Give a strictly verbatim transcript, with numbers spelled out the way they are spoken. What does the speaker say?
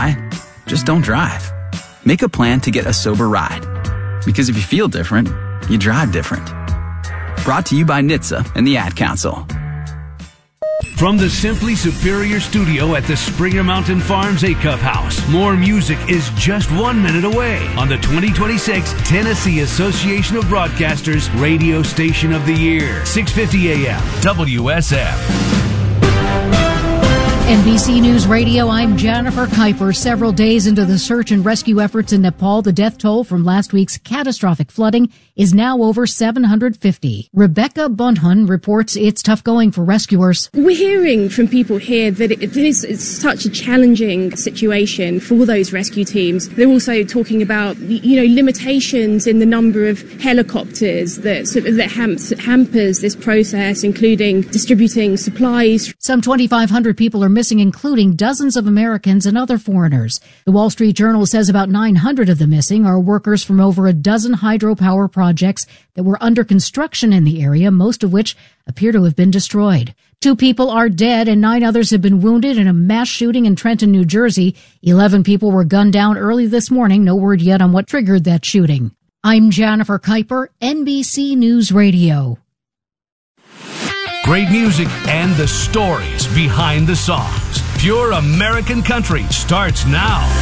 lie, just don't drive. Make a plan to get a sober ride. Because if you feel different, you drive different. Brought to you by N H T S A and the Ad Council. From the Simply Superior studio at the Springer Mountain Farms Acuff House, more music is just one minute away on the twenty twenty-six Tennessee Association of Broadcasters Radio Station of the Year, six fifty A M W S M. N B C News Radio, I'm Jennifer Kuiper. Several days into the search and rescue efforts in Nepal, the death toll from last week's catastrophic flooding is now over seven hundred fifty. Rebecca Bunhun reports it's tough going for rescuers. We're hearing from people here that it is it's such a challenging situation for those rescue teams. They're also talking about, you know, limitations in the number of helicopters that sort of, that hampers this process, including distributing supplies. Some twenty-five hundred people are missing, including dozens of Americans and other foreigners. The Wall Street Journal says about nine hundred of the missing are workers from over a dozen hydropower projects that were under construction in the area, most of which appear to have been destroyed. Two people are dead and nine others have been wounded in a mass shooting in Trenton, New Jersey. Eleven people were gunned down early this morning. No word yet on what triggered that shooting. I'm Jennifer Kuiper, N B C News Radio. Great music and the stories behind the songs. Pure American country starts now.